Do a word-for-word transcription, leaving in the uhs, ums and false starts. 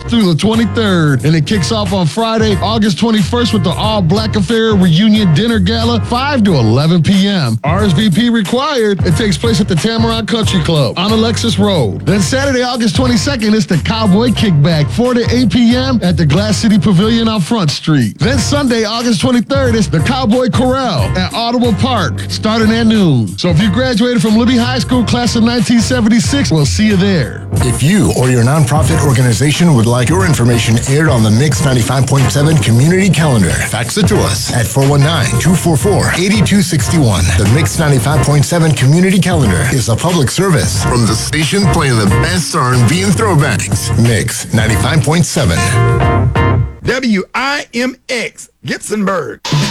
through the twenty-third. And it kicks off on Friday, August twenty-first with the All Black Affair Reunion Dinner Gala, five to eleven p.m. R S V P required. It takes place at the Tamarack Country Club on Alexis Road. Then Saturday, August twenty-second, it's the Cowboy Kickback, four to eight p.m. at the Glass City Pavilion on Front Street. Then Sunday, August twenty-third, it's the Cowboy Corral at Audible Park, starting at noon. So if you graduated from Libby High School class of nineteen seventy-six, we'll see you there. If you or your nonprofit organization would like your information aired on the Mix ninety-five point seven community calendar, fax it to us at four one nine, two four four, eight two six one. The Mix ninety-five point seven community calendar is a public service from the station playing the best R and B and throwbacks. Mix ninety-five point seven. W I M X, Gibsonburg.